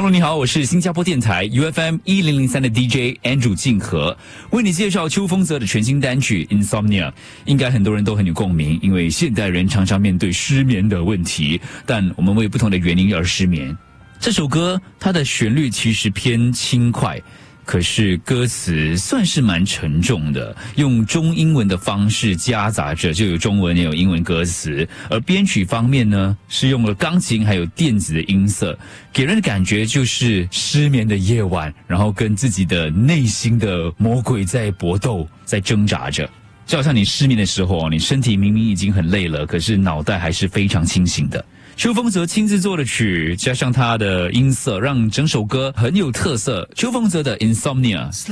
Hello， 你好，我是新加坡电台 UFM 1003的 DJ Andrew 静和，为你介绍邱锋泽的全新单曲 Insomnia。应该很多人都很有共鸣，因为现代人常常面对失眠的问题，但我们为不同的原因而失眠。这首歌它的旋律其实偏轻快，可是歌词算是蛮沉重的，用中英文的方式夹杂着，就有中文也有英文歌词。而编曲方面呢，是用了钢琴还有电子的音色，给人的感觉就是失眠的夜晚，然后跟自己的内心的魔鬼在搏斗，在挣扎着。就好像你失眠的时候，你身体明明已经很累了，可是脑袋还是非常清醒的。邱锋泽亲自做的曲，加上他的音色，让整首歌很有特色。邱锋泽的 Insomnia。